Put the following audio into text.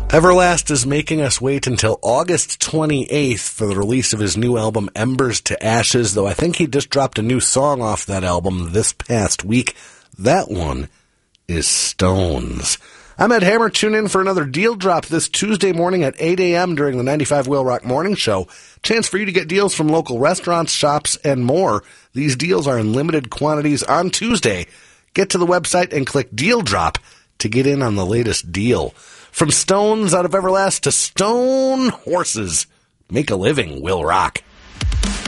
Everlast is making us wait until August 28th for the release of his new album, Embers to Ashes, though I think he just dropped a new song off that album this past week. That one is Stones. I'm Ed Hammer. Tune in for another deal drop this Tuesday morning at 8 a.m. during the 95 Wheel Rock Morning Show. Chance for you to get deals from local restaurants, shops, and more. These deals are in limited quantities on Tuesday. Get to the website and click Deal Drop to get in on the latest deal. From Stones out of Everlast to Stone Horses. Make a living, Will Rock.